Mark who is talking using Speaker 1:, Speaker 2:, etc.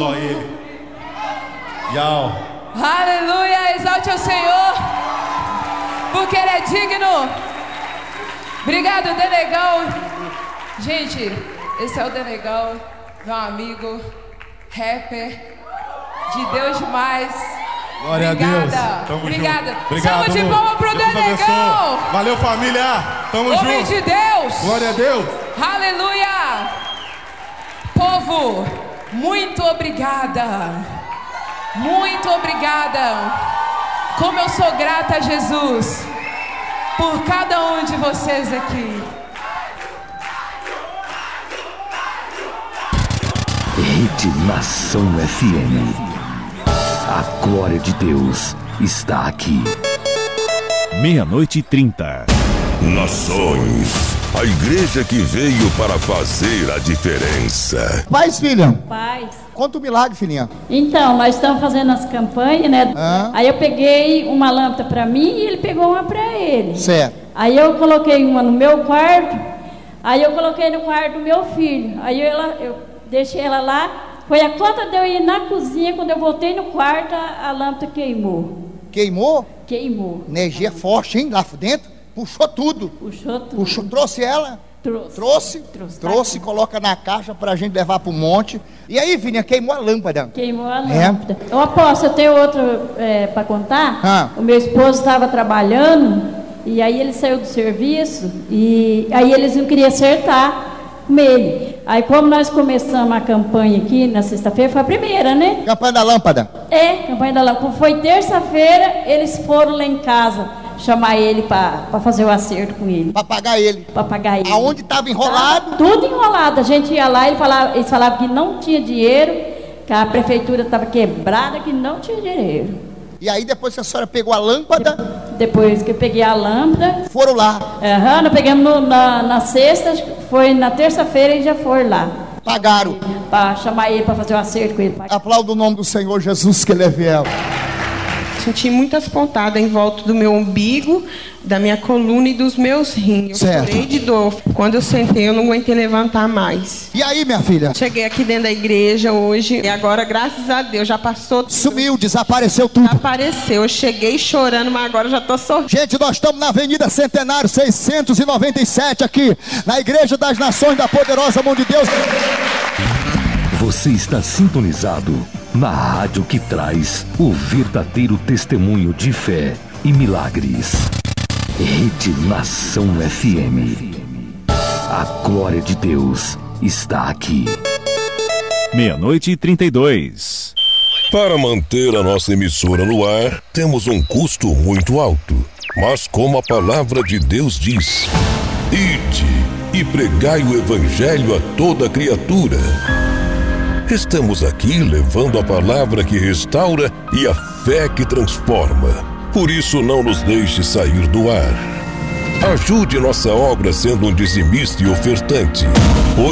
Speaker 1: Só Ele. Yau.
Speaker 2: Aleluia, exalte ao Senhor, porque Ele é digno. Obrigado, Denegão. Gente, esse é o Denegão, meu amigo, rapper, de Deus demais.
Speaker 1: Glória
Speaker 2: Obrigada.
Speaker 1: a Deus. Tamo
Speaker 2: Obrigada.
Speaker 1: junto. Obrigado,
Speaker 2: Salve de palmas pro Denegão.
Speaker 1: Valeu, família. Tamo junto.
Speaker 2: Homem de Deus.
Speaker 1: Glória a Deus.
Speaker 2: Aleluia. Povo, muito obrigada. Muito obrigada. Como eu sou grata a Jesus por cada um de vocês aqui.
Speaker 3: Rede Nação FM. A glória de Deus está aqui.
Speaker 4: 00:30.
Speaker 5: Nações, a igreja que veio para fazer a diferença.
Speaker 6: Paz, filha.
Speaker 7: Paz.
Speaker 6: Conta o milagre, filhinha.
Speaker 7: Então, nós estamos fazendo as campanhas, né? Aí eu peguei uma lâmpada para mim e ele pegou uma para ele.
Speaker 6: Certo.
Speaker 7: Aí eu coloquei uma no meu quarto, aí eu coloquei no quarto do meu filho. Aí eu deixei ela lá. Foi a conta de eu ir na cozinha, quando eu voltei no quarto, a lâmpada queimou.
Speaker 6: Queimou?
Speaker 7: Queimou.
Speaker 6: Energia forte, hein? Lá dentro. Puxou tudo.
Speaker 7: Puxou tudo.
Speaker 6: Trouxe ela? Trouxe, coloca na caixa pra gente levar pro monte. E aí, filhinha, queimou a lâmpada.
Speaker 7: Queimou a lâmpada. Eu aposto, eu tenho outra para contar. O meu esposo estava trabalhando e aí ele saiu do serviço e aí eles não queriam acertar com ele. Aí como nós começamos a campanha aqui na sexta-feira, foi a primeira, né?
Speaker 6: Campanha da lâmpada.
Speaker 7: Campanha da lâmpada. Foi terça-feira, eles foram lá em casa chamar ele para fazer o acerto com ele.
Speaker 6: Para pagar ele.
Speaker 7: Para pagar ele.
Speaker 6: Aonde estava enrolado?
Speaker 7: Tava tudo enrolado. A gente ia lá, eles falavam que não tinha dinheiro, que a prefeitura estava quebrada, que não tinha dinheiro.
Speaker 6: E aí depois que a senhora pegou a lâmpada?
Speaker 7: Depois que eu peguei a lâmpada.
Speaker 6: Foram lá?
Speaker 7: Nós pegamos na sexta, foi na terça-feira e já foram lá.
Speaker 6: Pagaram?
Speaker 7: Para chamar ele para fazer o acerto com ele.
Speaker 6: Aplauda o nome do Senhor Jesus, que Ele é fiel.
Speaker 8: Senti muitas pontadas em volta do meu umbigo, da minha coluna e dos meus rins. Eu chorei de dor. Quando eu sentei, eu não aguentei levantar mais.
Speaker 6: E aí, minha filha?
Speaker 8: Cheguei aqui dentro da igreja hoje e agora, graças a Deus, já passou tudo.
Speaker 6: Sumiu, desapareceu tudo.
Speaker 8: Desapareceu. Eu cheguei chorando, mas agora já tô sorrindo.
Speaker 6: Gente, nós estamos na Avenida Centenário 697 aqui, na Igreja das Nações da Poderosa Mão de Deus.
Speaker 3: Você está sintonizado na rádio que traz o verdadeiro testemunho de fé e milagres. Rede Nação FM. A glória de Deus está aqui.
Speaker 4: 00:32.
Speaker 5: Para manter a nossa emissora no ar, temos um custo muito alto. Mas como a palavra de Deus diz: ide e pregai o evangelho a toda criatura. Estamos aqui levando a palavra que restaura e a fé que transforma. Por isso, não nos deixe sair do ar. Ajude nossa obra sendo um dizimista e ofertante.